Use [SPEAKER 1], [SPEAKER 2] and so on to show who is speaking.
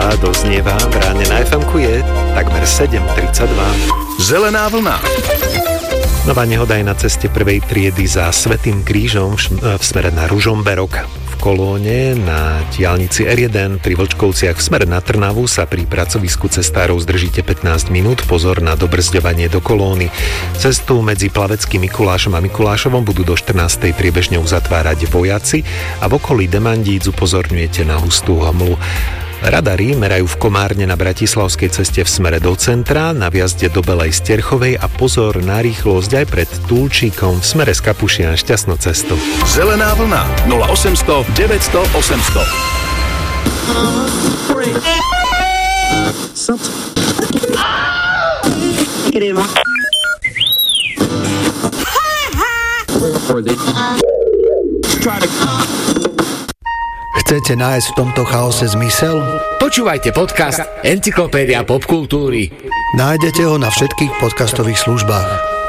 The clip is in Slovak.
[SPEAKER 1] Čižmárová doznieva v ráne na FM-ku je takmer 7:32.
[SPEAKER 2] Zelená vlna.
[SPEAKER 1] Nová nehoda je na ceste prvej triedy za Svätým krížom v smere na Ružomberok. V kolóne na diaľnici R1 pri Vlčkovciach v smere na Trnavu sa pri pracovisku cestárov zdržíte 15 minút. Pozor na dobrzďovanie do kolóny. Cestu medzi Plaveckým Mikulášom a Mikulášovom budú do 14. priebežne uzatvárať vojaci a v okolí Demandíc upozorňujete na hustú hmlu. Radary merajú v Komárne na Bratislavskej ceste v smere do centra, na vjazde do Belej Sterchovej a pozor na rýchlosť aj pred Tulčíkom v smere z Kapušina. Šťastnú cestu.
[SPEAKER 2] Zelená vlna 0800 900 800.
[SPEAKER 3] Chcete nájsť v tomto chaose zmysel?
[SPEAKER 4] Počúvajte podcast Encyklopédia popkultúry.
[SPEAKER 3] Nájdete ho na všetkých podcastových službách.